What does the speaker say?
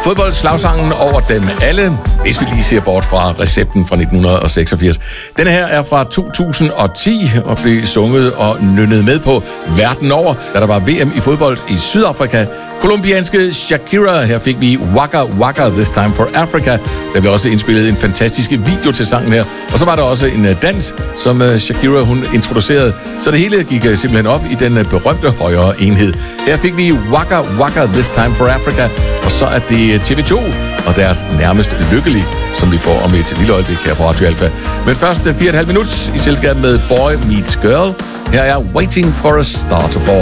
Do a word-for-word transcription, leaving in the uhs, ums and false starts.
Fodboldslagsangen over dem alle, hvis vi lige ser bort fra recepten fra nitten seksogfirs. Denne her er fra to tusind og ti og blev sunget og nynnet med på verden over, da der var V M i fodbold i Sydafrika. Colombianske Shakira, her fik vi Waka Waka This Time for Africa. Der blev også indspillet en fantastisk video til sangen her. Og så var der også en dans, som Shakira hun introducerede. Så det hele gik simpelthen op i den berømte højere enhed. Her fik vi Waka Waka This Time for Africa. Og så er det T V to og deres Nærmest Lykkelig, som vi får om et lille øjeblik her på Radio Alpha. Men først fire og et halvt minut i selskab med Boy Meets Girl. Her er Waiting for a Star to Fall.